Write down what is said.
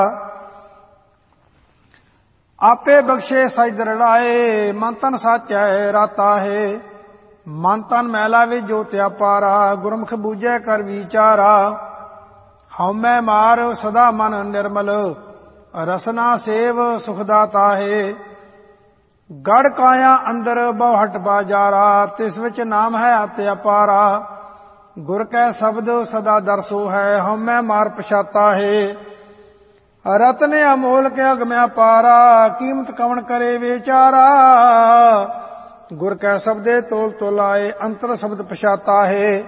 ਆਪੇ ਬਖਸ਼ੇ ਸਜ ਦਰੜਾਏ, ਮਨ ਤਨ ਸਾਚੈ ਰਾਤਾ ਹੈ। ਮਨ ਤਨ ਮੈਲਾ ਵਿੱਚ ਜੋਤਿਆ ਪਾਰਾ, ਗੁਰਮੁਖ ਬੂਝੈ ਕਰ ਵਿਚਾਰਾ। ਹਉਮੈ ਮਾਰ ਸਦਾ ਮਨ ਨਿਰਮਲ, ਰਸਨਾ ਸੇਵ ਸੁਖ ਦਾਤਾ ਹੈ। ਗੜ ਕਾਇਆ ਅੰਦਰ ਬਹੁ ਹਟ ਬਾਜਾਰਾ, ਤਿਸ ਵਿੱਚ ਨਾਮ ਹੈ ਅਤਿ ਅਪਾਰਾ। ਗੁਰ ਕੈ ਸ਼ਬਦ ਸਦਾ ਦਰਸੋ ਹੈ, ਹਉਮੈ ਮਾਰ ਪਛਾਤਾ ਹੈ। ਰਤਨ ਅਮੋਲਕ ਅਗਮ ਅਪਾਰਾ, ਕੀਮਤ ਕਵਣ ਕਰੇ ਵਿਚਾਰਾ। ਗੁਰ ਕੈ ਸ਼ਬਦੇ ਤੋਲ ਤੋਲਾਏ, ਅੰਤਰ ਸ਼ਬਦ ਪਛਾਤਾ ਹੈ।